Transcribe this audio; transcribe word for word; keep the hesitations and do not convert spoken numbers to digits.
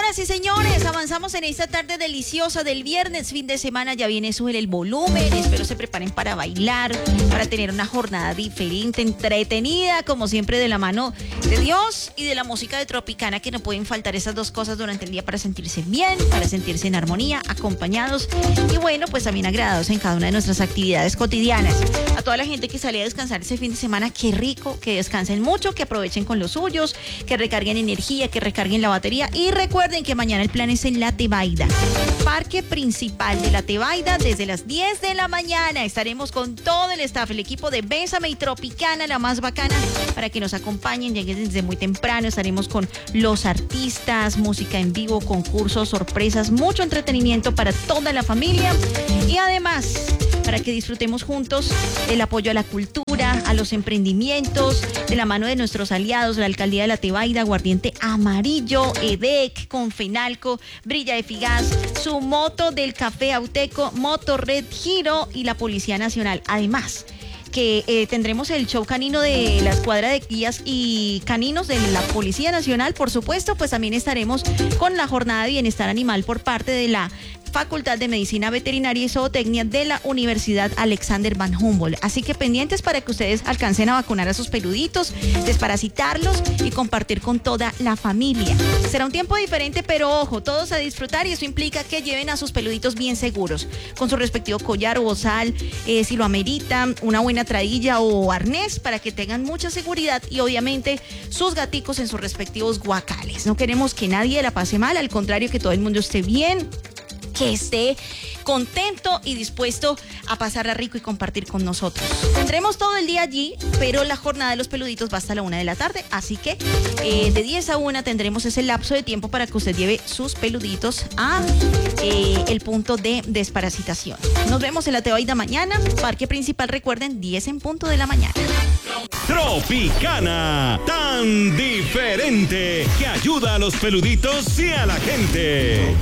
Señoras y señores, avanzamos en esta tarde deliciosa del viernes, fin de semana, ya viene, suben el volumen, espero se preparen para bailar, para tener una jornada diferente, entretenida, como siempre de la mano de Dios y de la música de Tropicana, que no pueden faltar esas dos cosas durante el día para sentirse bien, para sentirse en armonía, acompañados y bueno, pues también agradados en cada una de nuestras actividades cotidianas. A toda la gente que sale a descansar ese fin de semana, qué rico, que descansen mucho, que aprovechen con los suyos, que recarguen energía, que recarguen la batería y recuerden que mañana el plan es en La Tebaida, parque principal de La Tebaida, desde las diez de la mañana. Estaremos con todo el staff, el equipo de Bésame y Tropicana, la más bacana, para que nos acompañen, lleguen desde muy temprano. Estaremos con los artistas, música en vivo, concursos, sorpresas, mucho entretenimiento para toda la familia y además para que disfrutemos juntos el apoyo a la cultura, a los emprendimientos, de la mano de nuestros aliados, la Alcaldía de La Tebaida, Aguardiente Amarillo, EDEC, Confenalco, Brilla de Figas, su moto del Café Auteco, Moto Red Giro y la Policía Nacional. Además, que eh, tendremos el show canino de la escuadra de guías y caninos de la Policía Nacional, por supuesto, pues también estaremos con la jornada de bienestar animal por parte de la Facultad de Medicina Veterinaria y Zootecnia de la Universidad Alexander Van Humboldt. Así que pendientes para que ustedes alcancen a vacunar a sus peluditos, desparasitarlos y compartir con toda la familia. Será un tiempo diferente, pero ojo, todos a disfrutar y eso implica que lleven a sus peluditos bien seguros, con su respectivo collar o bozal, eh, si lo ameritan, una buena tradilla o arnés para que tengan mucha seguridad y obviamente sus gaticos en sus respectivos guacales. No queremos que nadie la pase mal, al contrario, que todo el mundo esté bien, que esté contento y dispuesto a pasarla rico y compartir con nosotros. Tendremos todo el día allí, pero la jornada de los peluditos va hasta la una de la tarde, así que eh, de diez a una tendremos ese lapso de tiempo para que usted lleve sus peluditos a eh, el punto de desparasitación. Nos vemos en La Tebaida mañana, parque principal, recuerden, diez en punto de la mañana. Tropicana, tan diferente, que ayuda a los peluditos y a la gente.